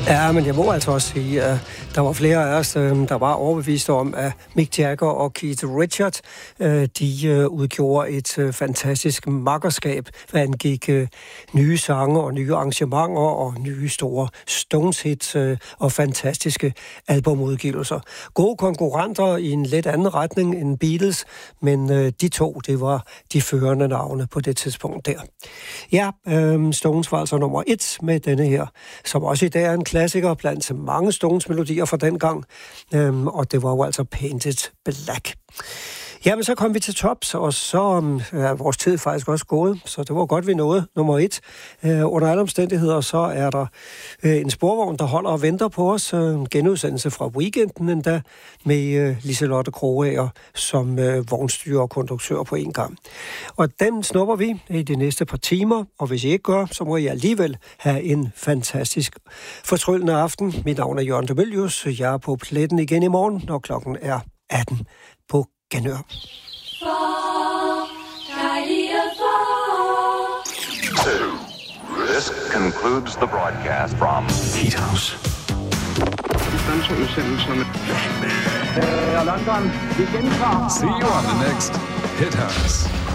Ja, men jeg må altså også sige, at der var flere af os, der var overbevist om, at Mick Jagger og Keith Richards, de udgjorde et fantastisk makkerskab, hvad angik nye sange og nye arrangementer og nye store Stones-hits og fantastiske albumudgivelser. Gode konkurrenter i en lidt anden retning end Beatles, men de to, det var de førende navne på det tidspunkt der. Ja, Stones var altså nummer 1 med denne her, som også i dag er en klassiker blandt mange Stones-melodier fra den gang, og det var jo altså Painted Black. Jamen, så kom vi til tops, og så er vores tid faktisk også gået, så det var godt, vi nåede nummer 1. Under alle omstændigheder, så er der en sporvogn, der holder og venter på os. En genudsendelse fra weekenden endda, med Liselotte Krogager som vognstyrer og konduktør på en gang. Og den snupper vi i de næste par timer, og hvis I ikke gør, så må I alligevel have en fantastisk fortryllende aften. Mit navn er Jørgen de Mylius. Jeg er på pletten igen i morgen, når klokken er 18 på Genør. This concludes the broadcast from Heat House. London, vi gentager. See you on the next Hit House.